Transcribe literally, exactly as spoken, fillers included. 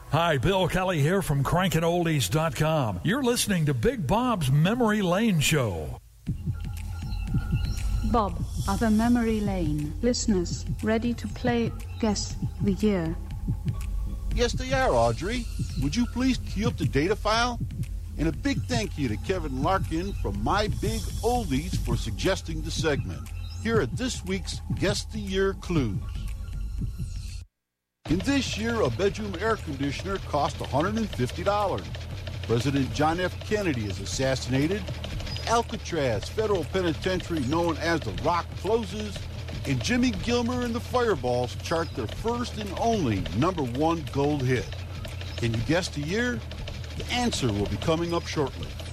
Hi, Bill Kelly here from crankin oldies dot com. You're listening to Big Bob's Memory Lane Show. Bob, other Memory Lane. Listeners, ready to play Guess the Year? Yes, they are, Audrey. Would you please key up the data file? And a big thank you to Kevin Larkin from My Big Oldies for suggesting the segment. Here are this week's Guess the Year clues. In this year, a bedroom air conditioner cost one hundred fifty dollars. President John F. Kennedy is assassinated. Alcatraz Federal Penitentiary, known as the Rock, closes. And Jimmy Gilmer and the Fireballs chart their first and only number one gold hit. Can you guess the year? The answer will be coming up shortly.